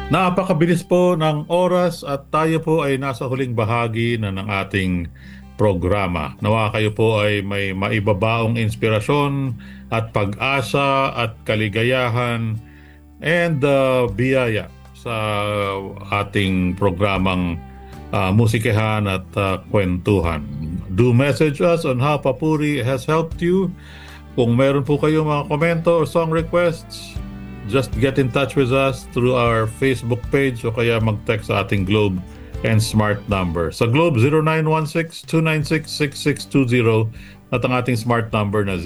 Napakabilis po ng oras at tayo po ay nasa huling bahagi na ng ating programa. Nawa kayo po ay may maibabaong inspirasyon at pag-asa at kaligayahan and biyaya sa ating programang musikahan at kwentuhan. Do message us on how Papuri has helped you. Kung meron po kayong mga komento or song requests, just get in touch with us through our Facebook page o kaya mag-text sa ating Globe and Smart number. Sa Globe, 0916-296-6620 at ang ating Smart number na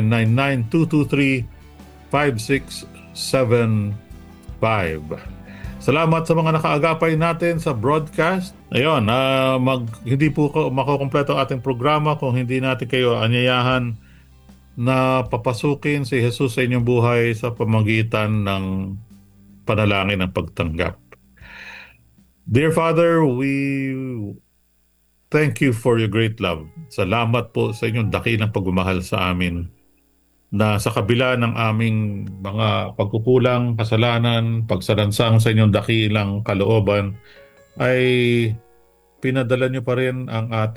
0999-223-5675. Salamat sa mga nakaagapay natin sa broadcast. Ayun, hindi po makukumpleto ating programa kung hindi natin kayo anyayahan na papasukin si Jesus sa inyong buhay sa pamamagitan ng panalangin ng pagtanggap. Dear Father, we thank you for your great love. Salamat po sa inyong dakilang pagmamahal sa amin na sa kabila ng aming mga pagkukulang, kasalanan, pagsalansang sa inyong dakilang kalooban, ay pinadala niyo pa rin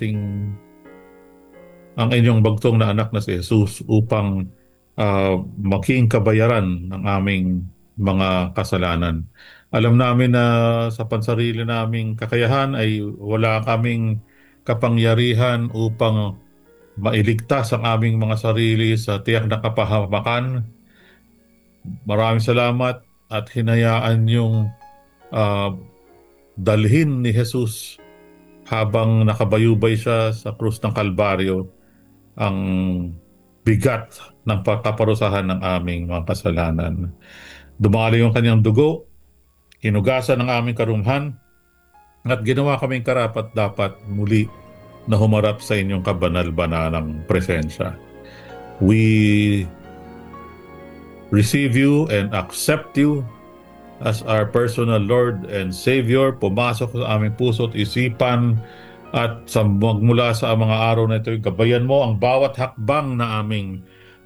ang inyong bagtong na anak na si Jesus upang maging kabayaran ng aming mga kasalanan. Alam namin na sa pansarili naming kakayahan ay wala kaming kapangyarihan upang mailigtas ang aming mga sarili sa tiyak na kapahamakan. Maraming salamat at hinayaan yung uh, dalhin ni Jesus habang nakabayubay siya sa krus ng Kalbaryo ang bigat ng pagkaparusahan ng aming mga kasalanan. Dumali yung kanyang dugo, hinugasan ng aming karumhan, at ginawa kaming karapat dapat muli na humarap sa inyong kabanal-banalang presensya. We receive you and accept you as our personal Lord and Savior. Pumasok sa aming puso at isipan at magmula sa mga araw na ito, gabayan mo ang bawat hakbang na aming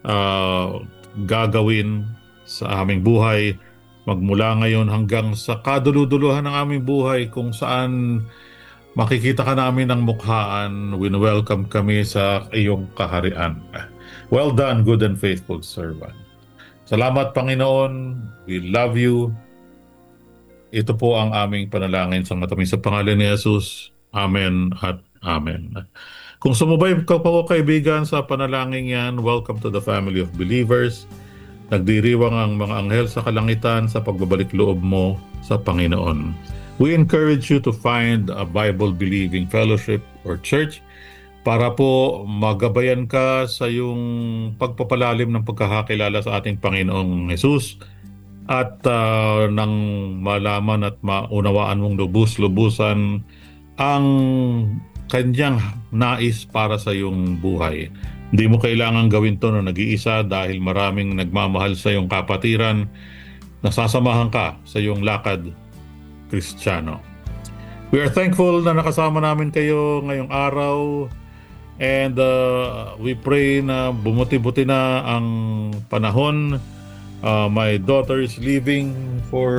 gagawin sa aming buhay magmula ngayon hanggang sa kaduluduluhan ng aming buhay kung saan makikita ka namin ng mukhaan. Win-welcome kami sa iyong kaharian. Well done, good and faithful servant. Salamat, Panginoon. We love you. Ito po ang aming panalangin sa matamis sa pangalan ni Jesus. Amen at Amen. Kung sumubay ka po kaibigan sa panalangin yan, welcome to the family of believers. Nagdiriwang ang mga anghel sa kalangitan sa pagbabalik loob mo sa Panginoon. We encourage you to find a Bible-believing fellowship or church para po magabayan ka sa iyong pagpapalalim ng pagkakakilala sa ating Panginoong Jesus at nang malaman at maunawaan mong lubus-lubusan ang kanyang nais para sa iyong buhay. Hindi mo kailangan gawin to na nag-iisa dahil maraming nagmamahal sa iyong kapatiran. Nasasamahan ka sa iyong lakad Kristiyano. We are thankful na nakasama namin kayo ngayong araw and we pray na bumuti-buti na ang panahon. My daughter is leaving for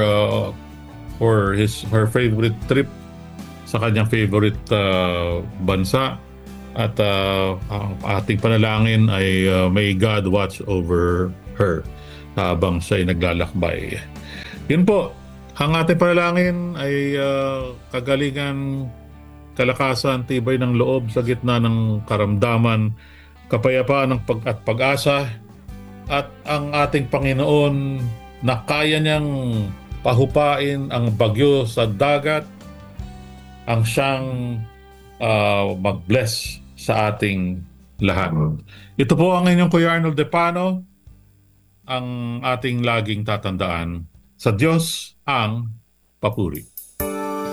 her favorite trip sa kanyang favorite bansa. At ang ating panalangin ay may God watch over her habang siya ay naglalakbay. Yun po, ang ating panalangin ay kagalingan, kalakasan, tibay ng loob sa gitna ng karamdaman, kapayapaan ng pag-asa, at ang ating Panginoon na kaya niyang pahupain ang bagyo sa dagat, ang siyang mag-bless sa ating lahat. Ito po ang inyong Kuya Arnold Depano, ang ating laging tatandaan. Sa Diyos ang papuri.